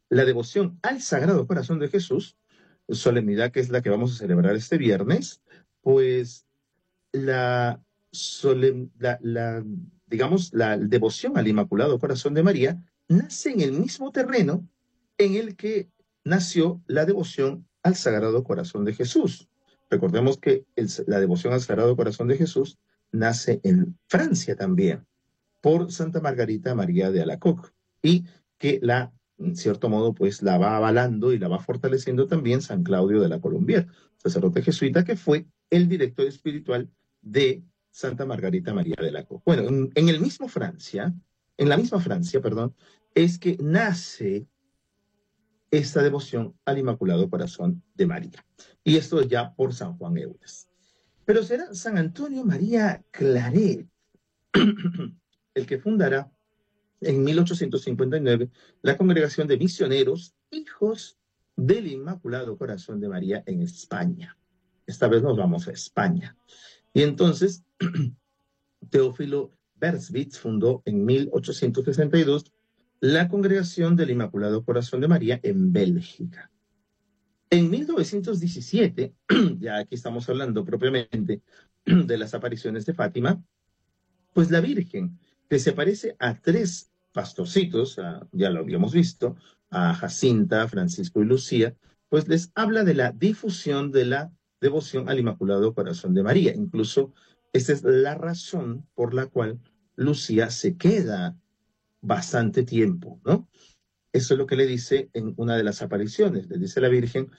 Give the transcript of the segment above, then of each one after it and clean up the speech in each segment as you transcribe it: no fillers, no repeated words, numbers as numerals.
la devoción al Sagrado Corazón de Jesús, solemnidad que es la que vamos a celebrar este viernes, pues la, digamos, la devoción al Inmaculado Corazón de María nace en el mismo terreno en el que nació la devoción al Sagrado Corazón de Jesús. Recordemos que la devoción al Sagrado Corazón de Jesús nace en Francia también, por Santa Margarita María de Alacoque, y que en cierto modo, pues la va avalando y la va fortaleciendo también San Claudio de la Colombier, sacerdote jesuita que fue el director espiritual de Santa Margarita María de Alacoque. Bueno, en la misma Francia, perdón, es que nace esta devoción al Inmaculado Corazón de María. Y esto es ya por San Juan Eudes. Pero será San Antonio María Claret el que fundará en 1859 la Congregación de Misioneros Hijos del Inmaculado Corazón de María en España. Esta vez nos vamos a España. Y entonces, Teófilo Berswitz fundó en 1862 la Congregación del Inmaculado Corazón de María en Bélgica. En 1917, ya aquí estamos hablando propiamente de las apariciones de Fátima, pues la Virgen, que se parece a tres pastorcitos, ya lo habíamos visto, a Jacinta, Francisco y Lucía, pues les habla de la difusión de la devoción al Inmaculado Corazón de María. Incluso esta es la razón por la cual Lucía se queda bastante tiempo, ¿no? Eso es lo que le dice en una de las apariciones. Le dice la Virgen,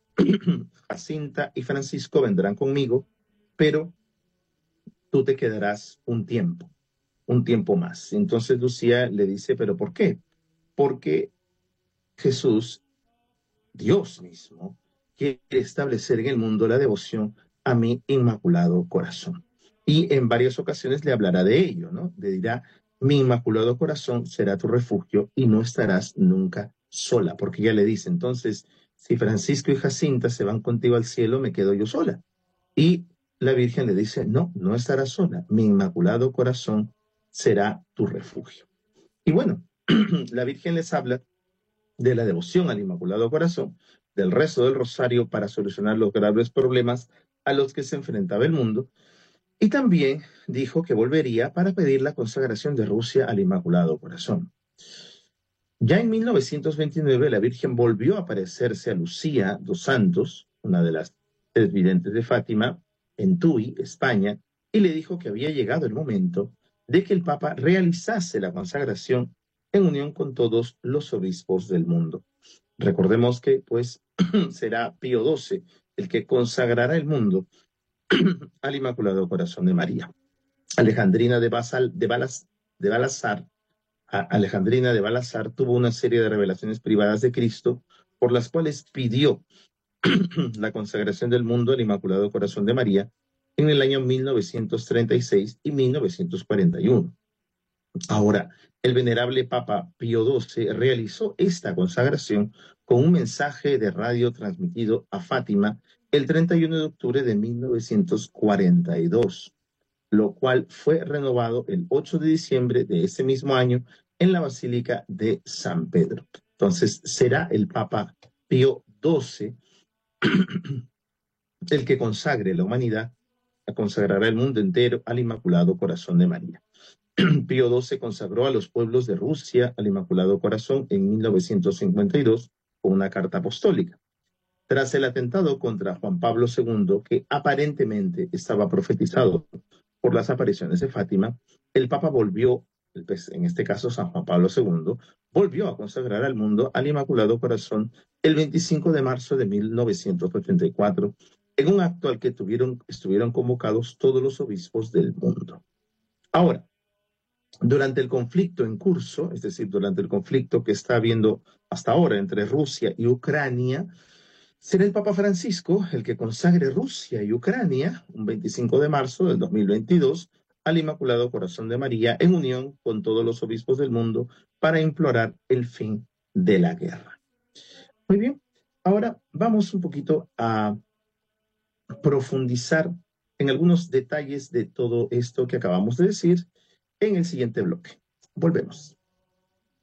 Jacinta y Francisco vendrán conmigo, pero tú te quedarás un tiempo más. Entonces Lucía le dice, ¿pero por qué? Porque Jesús, Dios mismo, quiere establecer en el mundo la devoción a mi inmaculado corazón. Y en varias ocasiones le hablará de ello, ¿no? Le dirá, mi inmaculado corazón será tu refugio y no estarás nunca sola, porque ella le dice, entonces, si Francisco y Jacinta se van contigo al cielo, me quedo yo sola. Y la Virgen le dice, no, no estarás sola, mi inmaculado corazón será tu refugio. Y bueno, la Virgen les habla de la devoción al Inmaculado Corazón, del rezo del rosario para solucionar los graves problemas a los que se enfrentaba el mundo, y también dijo que volvería para pedir la consagración de Rusia al Inmaculado Corazón. Ya en 1929 la Virgen volvió a aparecerse a Lucía dos Santos, una de las tres videntes de Fátima, en Tui, España, y le dijo que había llegado el momento de que el Papa realizase la consagración en unión con todos los obispos del mundo. Recordemos que, pues, será Pío XII el que consagrará el mundo al Inmaculado Corazón de María. Alejandrina de Balazar Alejandrina de Balazar tuvo una serie de revelaciones privadas de Cristo por las cuales pidió la consagración del mundo al Inmaculado Corazón de María en el año 1936 y 1941. Ahora, el venerable Papa Pío XII realizó esta consagración con un mensaje de radio transmitido a Fátima el 31 de octubre de 1942, lo cual fue renovado el 8 de diciembre de ese mismo año en la Basílica de San Pedro. Entonces, será el Papa Pío XII el que consagre la humanidad, consagrará el mundo entero al Inmaculado Corazón de María. Pío XII consagró a los pueblos de Rusia al Inmaculado Corazón en 1952 con una carta apostólica. Tras el atentado contra Juan Pablo II, que aparentemente estaba profetizado por las apariciones de Fátima, el Papa volvió, pues, en este caso San Juan Pablo II, volvió a consagrar al mundo al Inmaculado Corazón el 25 de marzo de 1984, en un acto al que estuvieron convocados todos los obispos del mundo. Ahora, durante el conflicto en curso, es decir, durante el conflicto que está habiendo hasta ahora entre Rusia y Ucrania, será el Papa Francisco el que consagre Rusia y Ucrania, un 25 de marzo del 2022, al Inmaculado Corazón de María, en unión con todos los obispos del mundo, para implorar el fin de la guerra. Muy bien, ahora vamos un poquito a profundizar en algunos detalles de todo esto que acabamos de decir en el siguiente bloque. Volvemos.